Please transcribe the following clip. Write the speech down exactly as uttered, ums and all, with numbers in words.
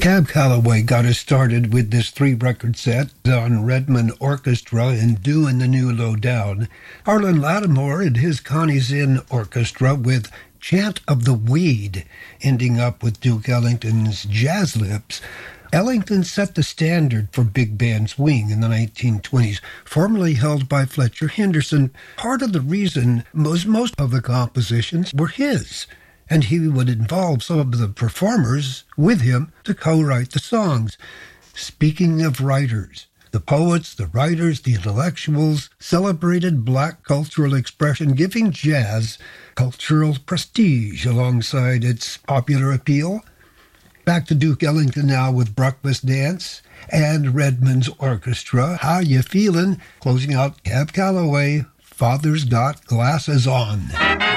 Cab Calloway got us started with this three-record set on Redman Orchestra and Doing the New Lowdown. Arlen Lattimore and his Connie's Inn Orchestra with Chant of the Weed, ending up with Duke Ellington's Jazz Lips. Ellington set the standard for big band swing in the nineteen twenties, formerly held by Fletcher Henderson. Part of the reason was most of the compositions were his, and he would involve some of the performers with him to co-write the songs. Speaking of writers, the poets, the writers, the intellectuals celebrated black cultural expression, giving jazz cultural prestige alongside its popular appeal. Back to Duke Ellington now with Breakfast Dance and Redman's Orchestra. How You Feelin'? Closing out Cab Calloway, Father's Got Glasses On.